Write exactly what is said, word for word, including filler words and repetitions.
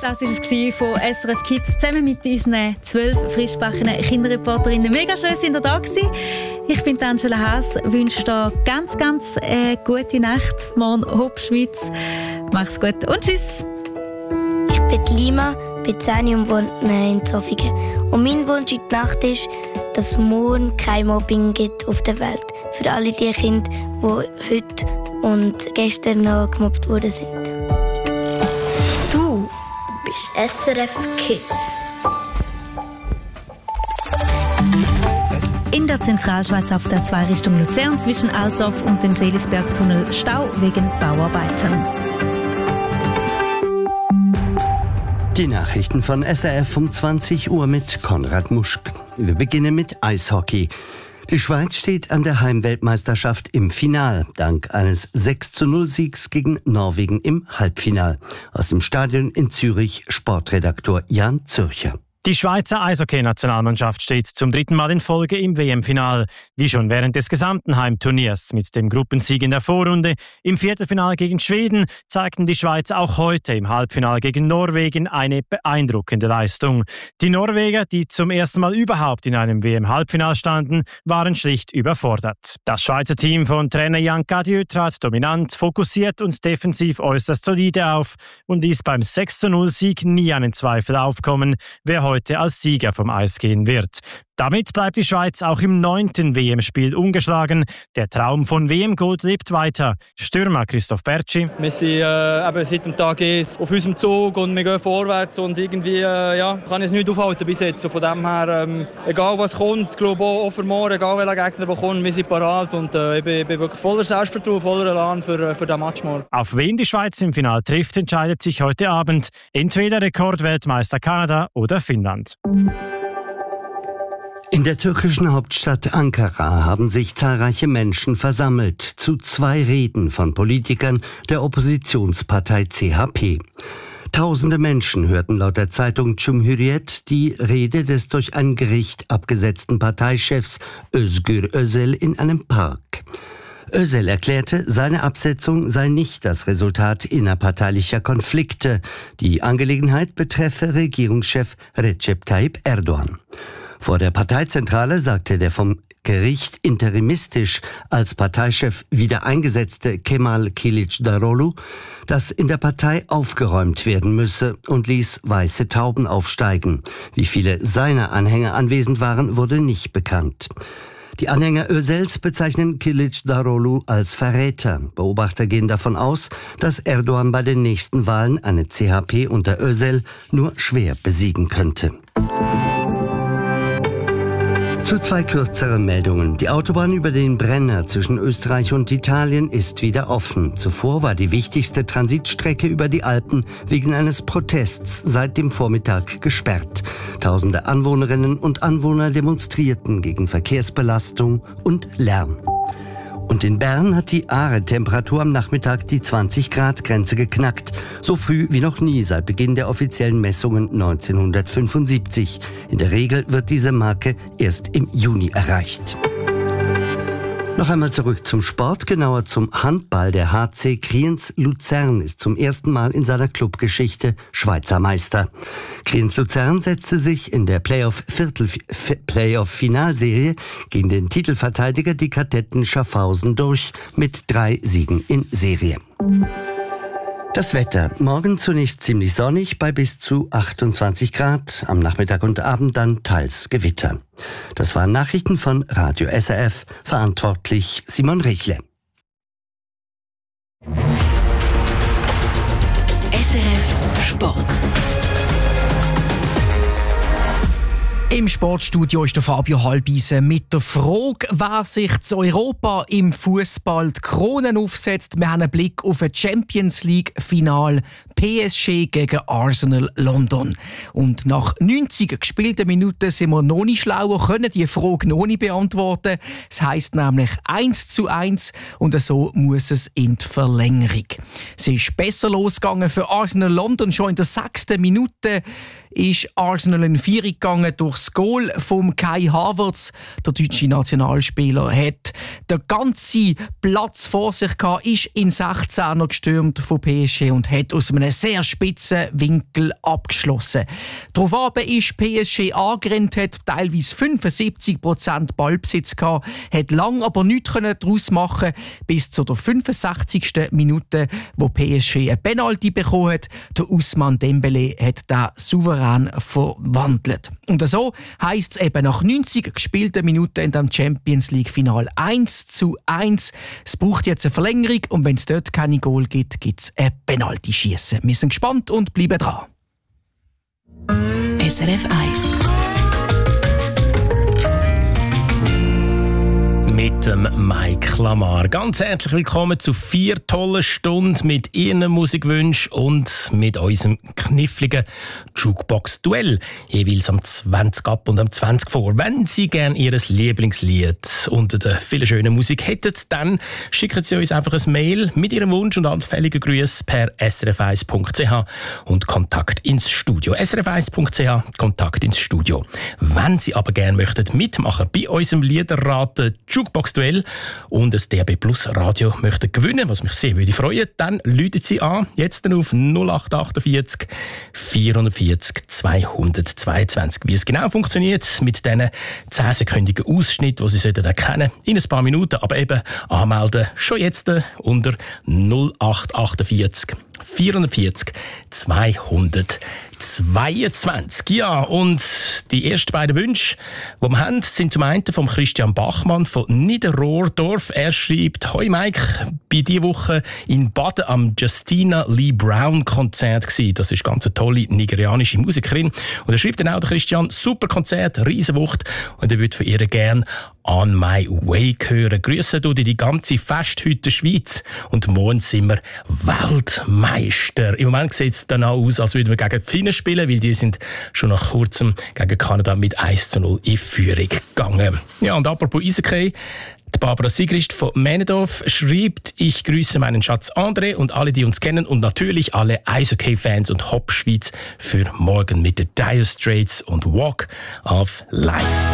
Das war es von S R F Kids zusammen mit unseren zwölf frischgebackenen Kinderreporterinnen. Mega schön, sind ihr da gewesen. Ich bin Angela Haas, wünsche dir ganz, ganz äh, gute Nacht. Morgen Hopp Schweiz. Mach's gut und tschüss. Ich bin Lima, bin zehn und wohne in Zofingen. Und mein Wunsch in der Nacht ist, dass es morgen kein Mobbing gibt auf der Welt. Für alle die Kinder, die heute und gestern noch gemobbt worden sind. Du bist S R F Kids. In der Zentralschweiz auf der zwei Richtung Luzern zwischen Altdorf und dem Seelisbergtunnel Stau wegen Bauarbeiten. Die Nachrichten von S R F um zwanzig Uhr mit Konrad Muschk. Wir beginnen mit Eishockey. Die Schweiz steht an der Heimweltmeisterschaft im Final, dank eines sechs zu null Siegs gegen Norwegen im Halbfinal. Aus dem Stadion in Zürich Sportredaktor Jan Zürcher. Die Schweizer Eishockey-Nationalmannschaft steht zum dritten Mal in Folge im W M-Final. Wie schon während des gesamten Heimturniers mit dem Gruppensieg in der Vorrunde im Viertelfinale gegen Schweden zeigten die Schweizer auch heute im Halbfinale gegen Norwegen eine beeindruckende Leistung. Die Norweger, die zum ersten Mal überhaupt in einem W M-Halbfinale standen, waren schlicht überfordert. Das Schweizer Team von Trainer Jan Cadieux trat dominant, fokussiert und defensiv äußerst solide auf und ließ beim sechs zu null Sieg nie einen Zweifel aufkommen, wer heute heute als Sieger vom Eis gehen wird. Damit bleibt die Schweiz auch im neunten W M-Spiel ungeschlagen. Der Traum von W M-Gold lebt weiter. Stürmer Christoph Bertschi. Wir sind äh, eben seit dem Tag eins auf unserem Zug und wir gehen vorwärts und irgendwie äh, ja, kann ich es nicht aufhalten bis jetzt. So von dem her, ähm, egal was kommt, ich glaube auch für morgen, egal welcher Gegner der kommt, wir sind parat und äh, ich, bin, ich bin wirklich voller Selbstvertrauen, voller Elan für, für den Match morgen. Auf wen die Schweiz im Finale trifft, entscheidet sich heute Abend. Entweder Rekordweltmeister Kanada oder Finnland. In der türkischen Hauptstadt Ankara haben sich zahlreiche Menschen versammelt zu zwei Reden von Politikern der Oppositionspartei C H P. Tausende Menschen hörten laut der Zeitung Cumhuriyet die Rede des durch ein Gericht abgesetzten Parteichefs Özgür Özel in einem Park. Özel erklärte, seine Absetzung sei nicht das Resultat innerparteilicher Konflikte. Die Angelegenheit betreffe Regierungschef Recep Tayyip Erdogan. Vor der Parteizentrale sagte der vom Gericht interimistisch als Parteichef wieder eingesetzte Kemal Kılıçdaroğlu, dass in der Partei aufgeräumt werden müsse und ließ weiße Tauben aufsteigen. Wie viele seiner Anhänger anwesend waren, wurde nicht bekannt. Die Anhänger Özels bezeichnen Kılıçdaroğlu als Verräter. Beobachter gehen davon aus, dass Erdogan bei den nächsten Wahlen eine C H P unter Özel nur schwer besiegen könnte. Zu zwei kürzeren Meldungen. Die Autobahn über den Brenner zwischen Österreich und Italien ist wieder offen. Zuvor war die wichtigste Transitstrecke über die Alpen wegen eines Protests seit dem Vormittag gesperrt. Tausende Anwohnerinnen und Anwohner demonstrierten gegen Verkehrsbelastung und Lärm. Und in Bern hat die Aare-Temperatur am Nachmittag die zwanzig Grad Grenze geknackt. So früh wie noch nie seit Beginn der offiziellen Messungen neunzehnhundertfünfundsiebzig. In der Regel wird diese Marke erst im Juni erreicht. Noch einmal zurück zum Sport, genauer zum Handball. Der H C Kriens Luzern ist zum ersten Mal in seiner Clubgeschichte Schweizer Meister. Kriens Luzern setzte sich in der Playoff-Finalserie gegen den Titelverteidiger, die Kadetten Schaffhausen, durch mit drei Siegen in Serie. Das Wetter. Morgen zunächst ziemlich sonnig bei bis zu achtundzwanzig Grad. Am Nachmittag und Abend dann teils Gewitter. Das waren Nachrichten von Radio S R F. Verantwortlich Simon Richle. S R F Sport. Im Sportstudio ist der Fabio Halbisen mit der Frage, wer sich zu Europa im Fußball die Kronen aufsetzt. Wir haben einen Blick auf ein Champions League Final P S G gegen Arsenal London. Und nach neunzig gespielten Minuten sind wir noch nicht schlauer, können die Frage noch nicht beantworten. Es heisst nämlich eins zu eins und so muss es in die Verlängerung. Es ist besser losgegangen für Arsenal London. Schon in der sechsten Minute ist Arsenal in Führung gegangen durch durchs Goal vom Kai Havertz. Der deutsche Nationalspieler hat den ganzen Platz vor sich gehabt, ist in sechzehner gestürmt von P S G und hat aus einem sehr spitzen Winkel abgeschlossen. Daraufhin ist P S G angerannt, hat teilweise fünfundsiebzig Prozent Ballbesitz gehabt, hat lang aber nichts daraus machen, bis zu der fünfundsechzigsten Minute, wo P S G eine Penalty bekommen hat. Der Ousmane Dembélé hat den souverän verwandelt. Und so heisst es eben nach neunzig gespielten Minuten in dem Champions League Final eins zu eins. Es braucht jetzt eine Verlängerung und wenn es dort keine Goal gibt, gibt es ein Penalty-Schiessen. Wir sind gespannt und bleiben dran. S R F eins. Mit dem Mike Lamar. Ganz herzlich willkommen zu vier tollen Stunden mit Ihren Musikwünschen und mit unserem kniffligen Jukebox-Duell. Jeweils am zwanzig ab und am zwanzig vor. Wenn Sie gerne Ihr Lieblingslied unter der vielen schönen Musik hätten, dann schicken Sie uns einfach ein Mail mit Ihrem Wunsch und anfälligen Grüßen per s r f eins punkt c h und Kontakt ins Studio. s r f eins punkt c h, Kontakt ins Studio. Wenn Sie aber gerne möchten mitmachen bei unserem Liederraten Jukebox-Duell und ein D A B Plus Radio möchten gewinnen, was mich sehr würde freuen, dann läuten Sie an, jetzt auf null acht achtundvierzig vierundvierzig zweihundertzweiundzwanzig. Wie es genau funktioniert mit diesen zehnsekündigen Ausschnitten, die Sie sollten erkennen, in ein paar Minuten, aber eben anmelden, schon jetzt unter null acht achtundvierzig vierundvierzig zweihundertzweiundzwanzig. Ja, und die ersten beiden Wünsche, die wir haben, sind zum einen von Christian Bachmann von Niederrohrdorf. Er schreibt: «Hoi Mike, bei dieser Woche in Baden am Justina Lee Brown Konzert gsi. Das ist ganz eine tolle nigerianische Musikerin.» Und er schreibt dann auch, der Christian: «Super Konzert, Riesenwucht. Und er würde von ihr gerne On My Way hören. Grüße du die ganze Festhütte Schweiz. Und morgen sind wir Weltmeister.» Im Moment sieht es dann auch aus, als würden wir gegen die Finnen spielen, weil die sind schon nach kurzem gegen Kanada mit eins zu null in Führung gegangen. Ja, und apropos Eishockey, die Barbara Sigrist von Männendorf schreibt: «Ich grüße meinen Schatz André und alle, die uns kennen und natürlich alle Eishockey-Fans und Hop Schweiz für morgen mit den Dire Straits und Walk of Life.»